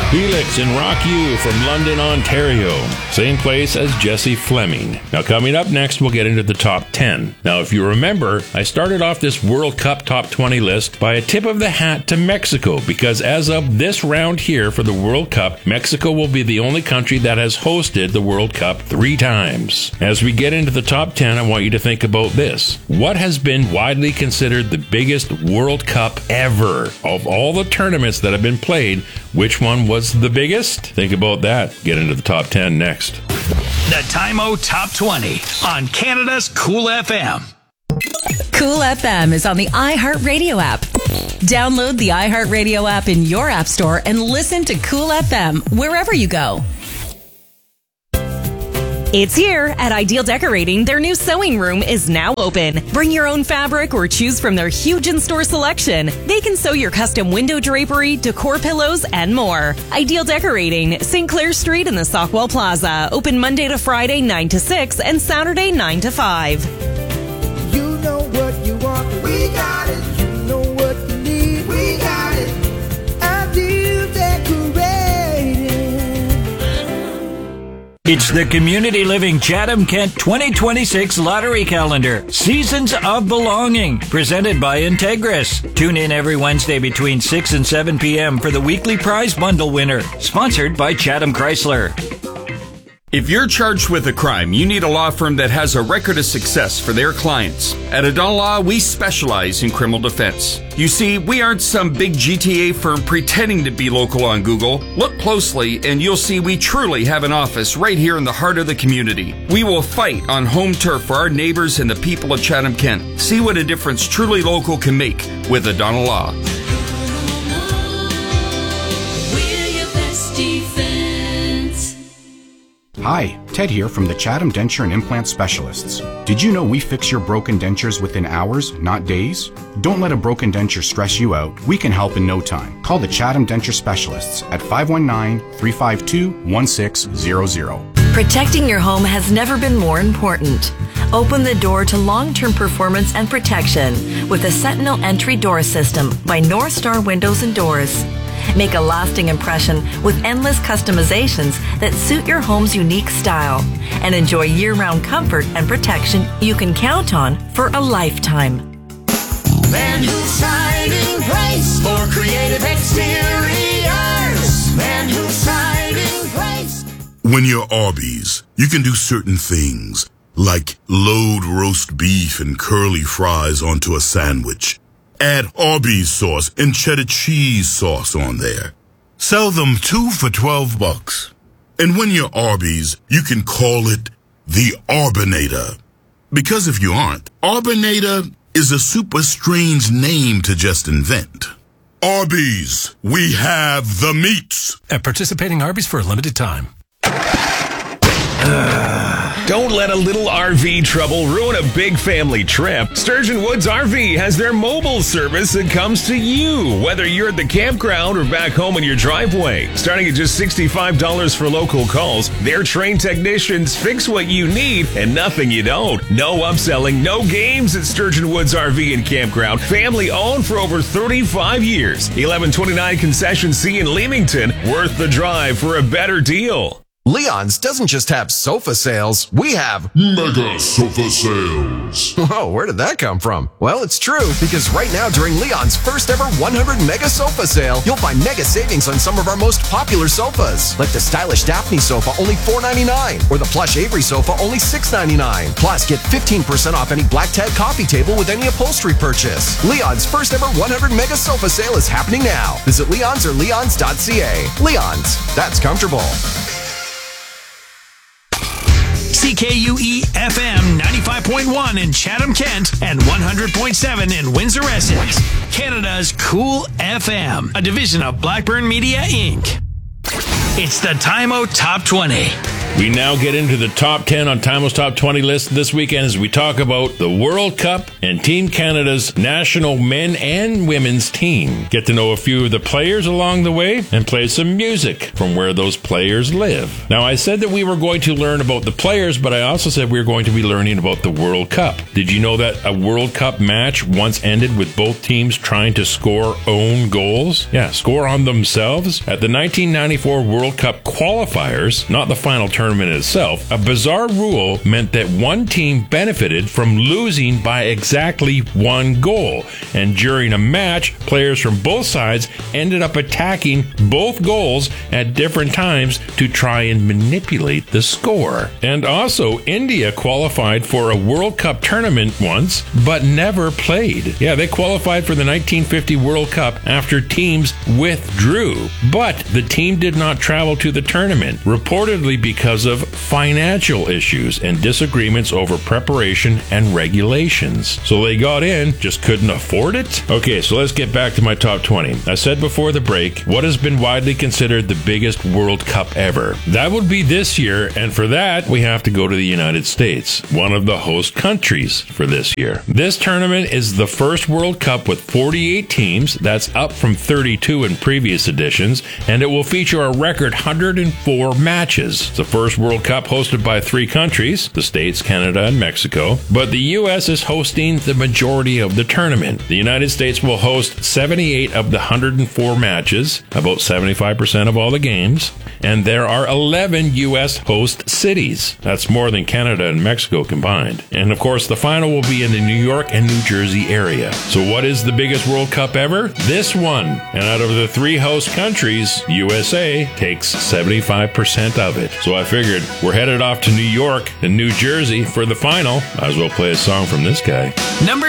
Felix and Rock You from London, Ontario. Same place as Jesse Fleming. Now, coming up next, we'll get into the top 10. Now, if you remember, I started off this World Cup top 20 list by a tip of the hat to Mexico, because as of this round here for the World Cup, Mexico will be the only country that has hosted the World Cup 3 times. As we get into the top 10, I want you to think about this. What has been widely considered the biggest World Cup ever? Of all the tournaments that have been played, which one was the biggest? Think about that. Get into the top 10 next. The Time-O Top 20 on Canada's Cool FM. Cool FM is on the iHeartRadio app. Download the iHeartRadio app in your app store and listen to Cool FM wherever you go. It's here at Ideal Decorating. Their new sewing room is now open. Bring your own fabric or choose from their huge in-store selection. They can sew your custom window drapery, decor pillows, and more. Ideal Decorating, St. Clair Street in the Stockwell Plaza. Open Monday to Friday 9 to 6 and Saturday 9 to 5. You know what you want, we got it. You know what you need, we got it. Ideal Decorating. It's the Community Living Chatham-Kent 2026 Lottery Calendar, Seasons of Belonging, presented by Integris. Tune in every Wednesday between 6 and 7 p.m. for the weekly prize bundle winner, sponsored by Chatham Chrysler. If you're charged with a crime, you need a law firm that has a record of success for their clients. At Adon Law, we specialize in criminal defense. You see, we aren't some big GTA firm pretending to be local on Google. Look closely and you'll see we truly have an office right here in the heart of the community. We will fight on home turf for our neighbors and the people of Chatham-Kent. See what a difference truly local can make with Adon Law. Hi, Ted here from the Chatham Denture and Implant Specialists. Did you know we fix your broken dentures within hours, not days? Don't let a broken denture stress you out. We can help in no time. Call the Chatham Denture Specialists at 519-352-1600. Protecting your home has never been more important. Open the door to long-term performance and protection with the Sentinel Entry Door System by North Star Windows and Doors. Make a lasting impression with endless customizations that suit your home's unique style, and enjoy year-round comfort and protection you can count on for a lifetime. Van Hool Siding Price for creative exteriors. Van Hool Siding Price. When you're Arby's, you can do certain things, like load roast beef and curly fries onto a sandwich. Add Arby's sauce and cheddar cheese sauce on there. Sell them 2 for $12. And when you're Arby's, you can call it the Arbinator. Because if you aren't, Arbinator is a super strange name to just invent. Arby's, we have the meats. At participating Arby's for a limited time. Don't let a little RV trouble ruin a big family trip. Sturgeon Woods RV has their mobile service that comes to you, whether you're at the campground or back home in your driveway. Starting at just $65 for local calls, their trained technicians fix what you need and nothing you don't. No upselling, no games at Sturgeon Woods RV and Campground. Family owned for over 35 years. 1129 Concession C in Leamington. Worth the drive for a better deal. Leon's doesn't just have sofa sales, we have mega sofa sales. Whoa, where did that come from? Well, it's true, because right now during Leon's first ever 100 mega sofa sale, you'll find mega savings on some of our most popular sofas, like the stylish Daphne sofa, only $4.99, or the plush Avery sofa, only $6.99. Plus, get 15% off any black tag coffee table with any upholstery purchase. Leon's first ever 100 mega sofa sale is happening now. Visit Leon's or leons.ca. Leon's, that's comfortable. CKUE FM 95.1 in Chatham-Kent and 100.7 in Windsor, Essex. Canada's Cool FM, a division of Blackburn Media, Inc. It's the Time-O Top 20. We now get into the top 10 on Time's Top 20 list this weekend as we talk about the World Cup and Team Canada's national men and women's team. Get to know a few of the players along the way and play some music from where those players live. Now, I said that we were going to learn about the players, but I also said we were going to be learning about the World Cup. Did you know that a World Cup match once ended with both teams trying to score own goals? Yeah, score on themselves. At the 1994 World Cup qualifiers, not the final tournament itself, a bizarre rule meant that one team benefited from losing by exactly one goal. And during a match, players from both sides ended up attacking both goals at different times to try and manipulate the score. And also, India qualified for a World Cup tournament once, but never played. Yeah, they qualified for the 1950 World Cup after teams withdrew, but the team did not travel to the tournament, reportedly because of financial issues and disagreements over preparation and regulations. So they got in, just couldn't afford it? Okay, so let's get back to my top 20. I said before the break, what has been widely considered the biggest World Cup ever? That would be this year, and for that, we have to go to the United States, one of the host countries for this year. This tournament is the first World Cup with 48 teams. That's up from 32 in previous editions, and it will feature a record 104 matches. It's the first World Cup hosted by 3 countries, the States, Canada, and Mexico, but the U.S. is hosting the majority of the tournament. The United States will host 78 of the 104 matches, about 75% of all the games, and there are 11 U.S. host cities. That's more than Canada and Mexico combined. And of course, the final will be in the New York and New Jersey area. So what is the biggest World Cup ever? This one. And out of the 3 host countries, USA takes 75% of it. So I figured we're headed off to New York and New Jersey for the final. Might as well play a song from this guy. Number